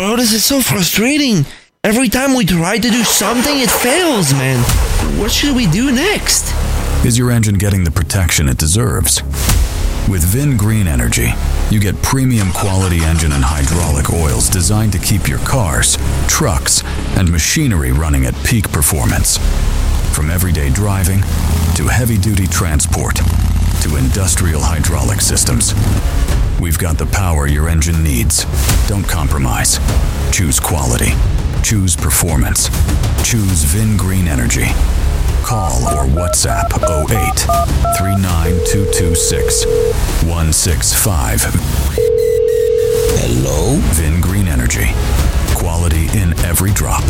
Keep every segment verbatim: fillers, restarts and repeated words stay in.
bro, this is so frustrating. Every time we try to do something, it fails, man. What should we do next? Is your engine getting the protection it deserves? With Vin Green Energy, you get premium quality engine and hydraulic oils designed to keep your cars, trucks, and machinery running at peak performance. From everyday driving to heavy-duty transport to industrial hydraulic systems, we've got the power your engine needs. Don't compromise. Choose quality. Choose performance. Choose Vin Green Energy. Call or WhatsApp oh eight, three nine two two six, one six five. Hello? Vin Green Energy. Quality in every drop.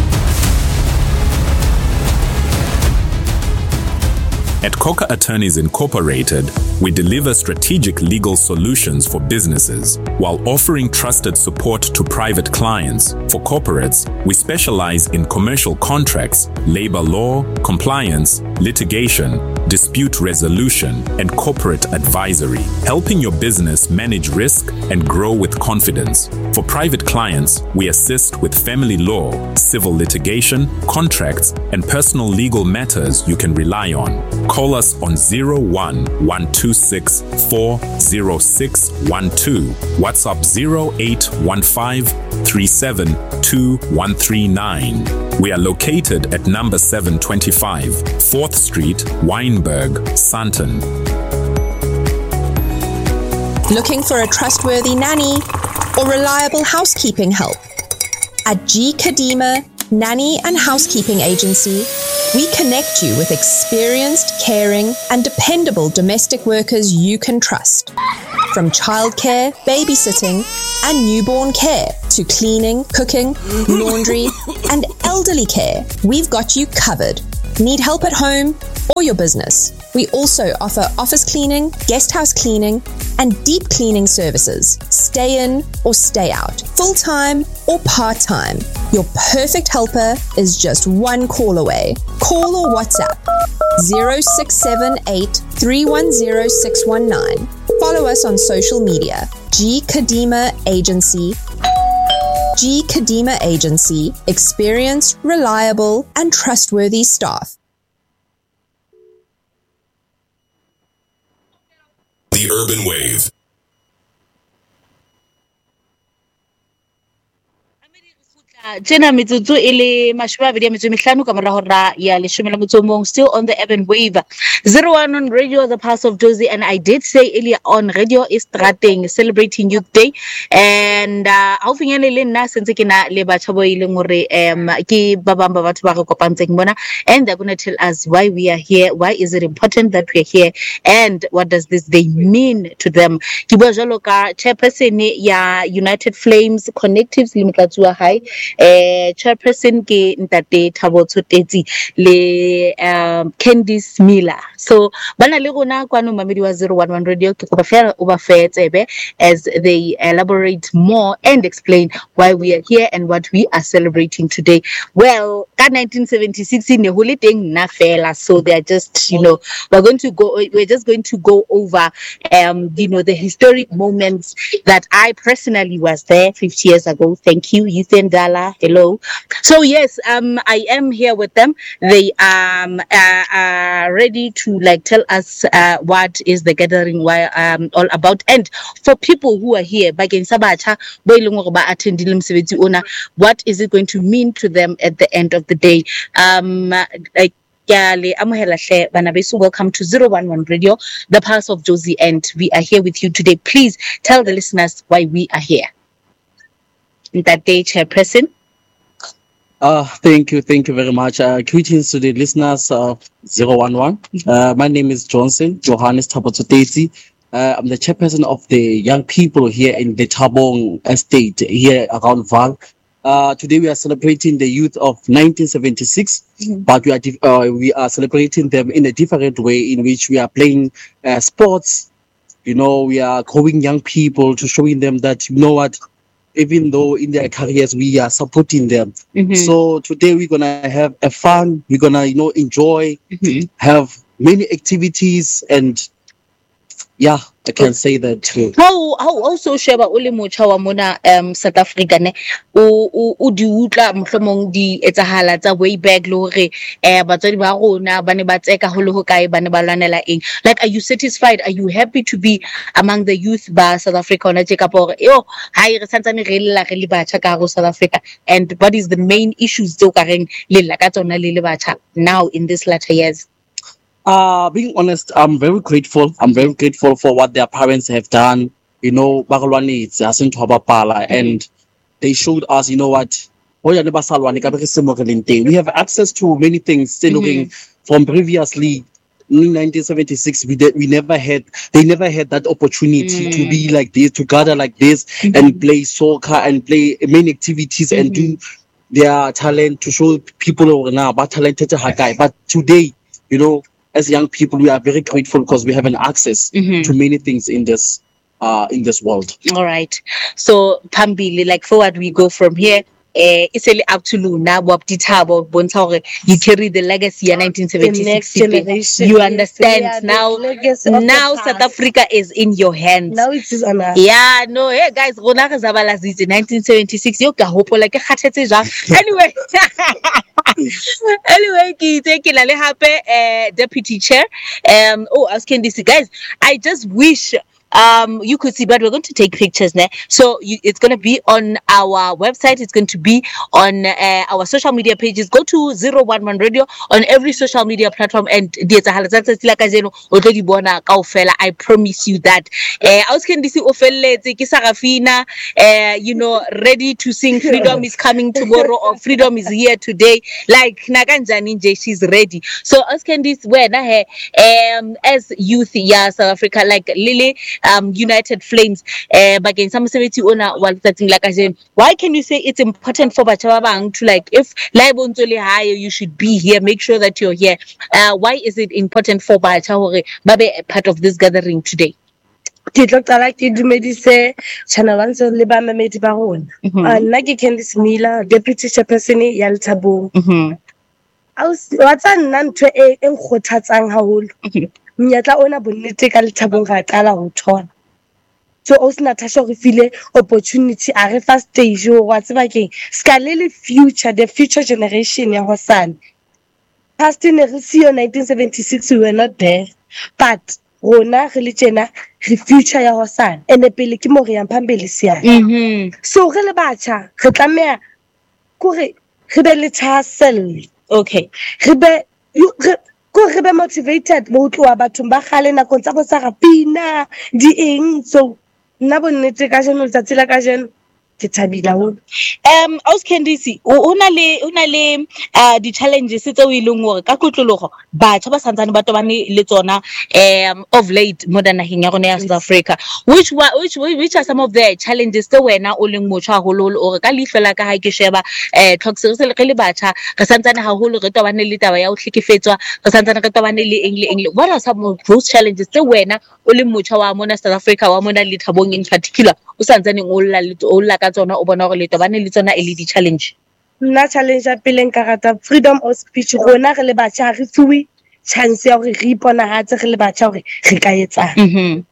At Coca Attorneys Incorporated, we deliver strategic legal solutions for businesses while offering trusted support to private clients. For corporates, we specialize in commercial contracts, labor law, compliance, litigation, dispute resolution, and corporate advisory, helping your business manage risk and grow with confidence. For private clients, we assist with family law, civil litigation, contracts, and personal legal matters you can rely on. Call us on zero one one two six four zero six one two, WhatsApp zero eight one five three seven two one three nine. We are located at number seven twenty-five, fourth Street, Wynberg, Sandton. Looking for a trustworthy nanny or reliable housekeeping help? At G. Kadima Nanny and Housekeeping Agency, we connect you with experienced, caring, and dependable domestic workers you can trust. From childcare, babysitting, and newborn care to cleaning, cooking, laundry, and elderly care, we've got you covered. Need help at home or your business? We also offer office cleaning, guest house cleaning, and deep cleaning services. Stay in or stay out, full-time or part-time. Your perfect helper is just one call away. Call or WhatsApp zero six seven eight three one zero six one nine. Follow us on social media. G. Kadima Agency. G. Kadima Agency. Experienced, reliable, and trustworthy staff. The Urban Wave. Tjena metsotso e le mashome a mabedi a metso e mehlano ka mora hora ya leshome la motso o mong, still on the Urban Wave. zero one on radio, the Pulse of Jozi, and I did say earlier on radio is Strateng, celebrating Youth Day, and uh how finyane le nna sentse ke na le batho bo ile ngore um ke ba bang ba batho ba re kopantseng bona, and they're going to tell us why we are here, why is it important that we are here, and what does this day mean to them. Ke bua jalo ka chairperson ya United Flames Connectives Limited wa high eh chairperson ke ntate Thabo Tshotetse le um Candice Miller. So bana le gona kwano mamedi wa zero one one radio ke go ba fela o ba fetsebe as they elaborate more and explain why we are here and what we are celebrating today. Well, ka nineteen seventy-six ne ho le teng na fela, so they are just, you know, we're going to go we're just going to go over um you know the historic moments that I personally was there fifty years ago. Thank you, Ethan Dala. Hello. So yes, um, I am here with them. They um uh, are ready to like tell us uh, what is the gathering why um all about. And for people who are here, bakeng sa batjha bo ileng hore ba attendile mosebetsi ona, what is it going to mean to them at the end of the day? Um, like. Welcome to zero one one Radio, the Pulse of Jozi, and we are here with you today. Please tell the listeners why we are here. That day, Chairperson. Uh, thank you, thank you very much. Uh, greetings to the listeners of zero one one. Uh, my name is Johnson Johannes Thabo Tshotetse. Uh, I'm the chairperson of the young people here in the Thabong estate here around Vaal. Uh, today we are celebrating the youth of nineteen seventy-six, mm-hmm. but we are dif- uh, we are celebrating them in a different way, in which we are playing uh, sports. You know, we are growing young people to showing them that, you know what, even though in their careers we are supporting them. Mm-hmm. So today we're gonna have a fun. We're gonna, you know, enjoy, mm-hmm. have many activities, and yeah, I can say that too. How how also sheba o le motjha wa mona um South Africa ne o o o di utla mohlomong di etsahala tsa way back le hore eh batswadi ba rona ba ne ba tseka ho le ho kae ba ne ba lwanela eng, like are you satisfied, are you happy to be among the youth ba South Africa ona tjeka por yo hai re santsane re lla re le batjha ka go South Africa, and what is the main issues tse o ka reng le la ka tsona le le batjha now in this latter years? Uh, being honest, I'm very grateful. I'm very grateful for what their parents have done. You know, mm-hmm. and they showed us, you know what, we have access to many things. Mm-hmm. From previously, in nineteen seventy-six, we did, we never had, they never had that opportunity mm-hmm. to be like this, to gather like this, mm-hmm. and play soccer and play many activities mm-hmm. and do their talent to show people now about talented Hagai. But today, you know, as young people, we are very grateful because we have an access mm-hmm. to many things in this uh, in this world. All right. So, Pambili, like forward we go from here. Eh, it's really up to Luna, Bob Ditabo, Bontore. You carry the legacy of nineteen seventy-six. You understand yeah, now. Now South Africa is in your hands. Now it is on us. Yeah, no, hey guys, Rona Zabala is in nineteen seventy-six. You can hope like a anyway. Anyway, thank you, Lale Hape, uh, Deputy Chair. Um, oh, asking this, guys, I just wish. Um, you could see, but we're going to take pictures now. So you, it's going to be on our website. It's going to be on uh, our social media pages. Go to zero one one Radio on every social media platform. And I promise you that. I was going to see uh, you know, ready to sing Freedom is coming tomorrow or Freedom is here today. Like Naganja Ninja, she's ready. So I was going to say, um, as youth, yeah, South Africa, like Lily. Um, United Flames uh, again some seventy owner one thing like I said, why can you say it's important for Bachabang to like if Laibonzoli high you should be here, make sure that you're here. Uh, why is it important for Bachabang Babe a part of this gathering today? Ke tlo tsala ke dumedise channel one so le ba mamedi ba rona nna ke Candice Miller, deputy chairperson ya Lethabong. Mhm. Aus watsa nna ntwe e nkgothatsang haholo. Mnyatla ona bonnete ka Lethabong ga qala ho thola. So o sna thasho re file opportunity a re first stage o wa tseba keng ska le future, the future generation ya Hosane. Past in the nineteen seventy-six we were not there, but rona re le tjena re future ya Hosane ene pele ke mo re yang phambili sia. Mhm. So re le batjha re tlameha kore re be le tshasel. Okay. Re be re ko re be motivated mo tloa bathong ba khale na kontsa bo sa rapina di eng, so nna bonnete ka jeno letsatsi la ka jeno ke thabila ho. Um aus Candice o na le o na le uh di challenges tse o ileng hore ka kotlologo batho ba santsane ba tobane le tsona um of late modern naheng ya rona ya South Africa, which which which are some of the challenges tse wena o leng motho haholo o re ka lihlela ka ha ke sheba eh tlhoksere se le re le batjha re santsane haholo re tobane le taba ya o hlekefetswa re santsane re tobane le eng le eng. What are some of those challenges tse wena o leng motho wa mona South Africa wa mona Lethabong in particular o santsane o lla o lla ka tsona o bona gore le tobane le tsona e le di challenge? Nna challenge ya pele nka rata freedom of speech. Rona re le batjha re fuwe chance ya gore re iponahatse re le batjha gore re ka etsa. Mhm.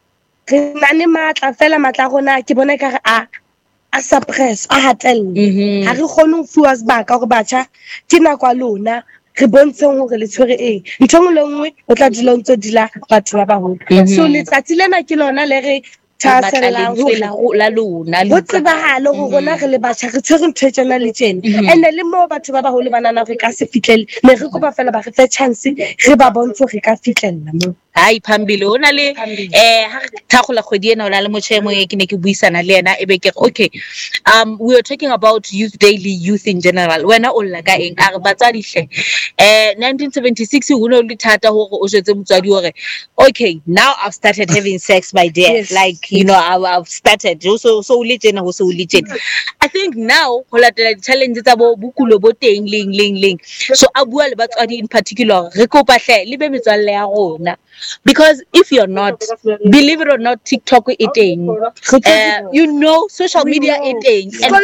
Re na ne matla fela matla rona ke bona ka re a a suppress a hatella. Mhm. Ha re kgone ho fuwa sebaka gore batjha ke nakwa lona re bontsheng hore le tshwere eng ntho ngwe le nngwe o tla dilo ntse dila batho ba baholo. So letsatsi lena ke lona le re thaselang la lona ho tsebahalo go rona re le batjha re tshwere ntho tsena le tsena ene le mo batho ba baholo ba nana re ka se fitlele ne re kopa fela ba re fe chance re ba bontsho re ka fitlella mo. Hai phambili ona le eh ha thagola kgwedi ena o la le motšhemo e ke ne ke buisana le ena e be ke okay um we were talking about youth daily, youth in general. Wena o lla ka eng a re batsadi hle eh nineteen seventy-six ho no le thata hore o jetse motswadi hore okay now I've started having sex by dad. Yes. Like you know I've, I've started so so le tjena ho so le tjena. I think now ho latela challenges tsa bo bukulo bo teng leng leng leng so a bua le batswadi in particular re kopa hle le be metswalle ya rona because if you're not, believe it or not, TikTok eating, uh, you know, social media eating, and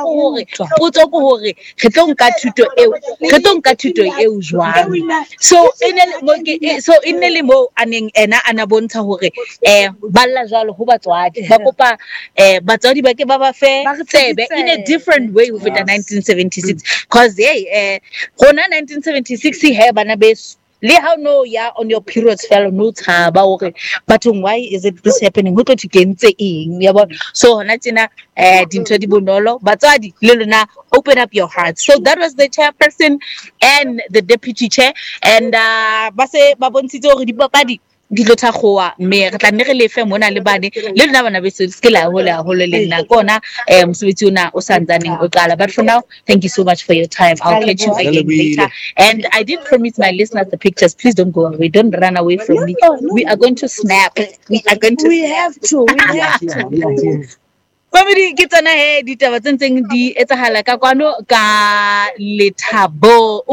potso ko hore re tlo nka thuto eo re tlo nka thuto eo jwang. So in so in le mo aneng ena ana bontsha hore eh balla jwalo ho batswadi ba kopa eh batswadi ba ke ba ba fe tsebe in a different way with the nineteen seventy-six, because hey eh gona nineteen seventy-six he bana beso le how no ya on your periods fellow no tshaba hore bathong why is it this happening, ho tlo tikentse eng ya bona. So hona tsena eh dintho di bonolo, batswadi le lona open up your hearts. So that was the chairperson and the deputy chair, and uh ba se ba bontshitse hore dipapadi di tlo thakgoa mme re tla nne re lefe mona le bane le lona bana beso se la hola hole le nna kona eh mosebetsi ona o santsane o qala. But for now, thank you so much for your time. I'll catch you again later, and I did promise my listeners the pictures. Please don't go away, don't run away from me. We are going to snap, we are going to we have to we have to Family ke tsana he ditaba tse ntseng di etsahala ka kwano ka Lethabo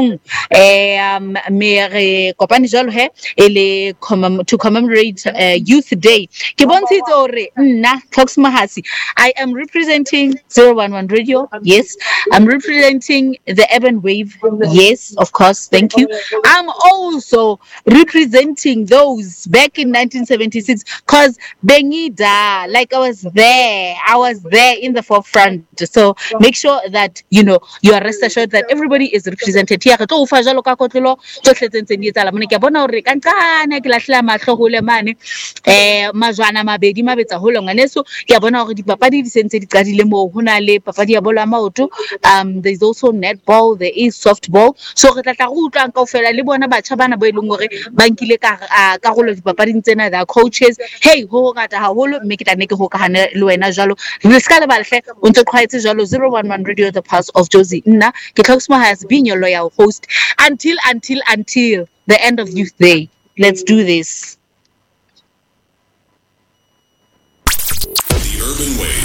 eh um me re kopane jalo he ele to commemorate uh, Youth Day. Ke bontshitse hore nna Clocks Mahasi, I am representing zero one one Radio. Yes, I'm representing the Urban Wave. Yes, of course, thank you. I'm also representing those back in nineteen seventy-six, cause Bengida, like I was there I was there in the forefront. So make sure that you know you are rest assured that everybody is represented here. Tlo ufa jalo ka kotlelo tsohle tse di tsala mone ke bona hore ka nkana ke lahlela mahlo hole mane eh majwana mabedi mabetsa hole ngwaneso ke bona hore dipapadi di sentse di qadile mo hona le papadi ya bolo ya maoto. Um there is also netball, there is softball, so re tla tla go utlwang kaofela le bona batjha bana bo eleng hore ba nkile ka karolo dipapading tsena the coaches. Hey ho ngata haholo mme ke tla ne ke hokahane le wena jalo re ska le balhle o ntse qhwaetse jalo zero one one Radio, the Pulse of Jozi. Nna ke Clocks Mahasi being your loyal host until until until the end of Youth Day. Let's do this. The Urban Wave.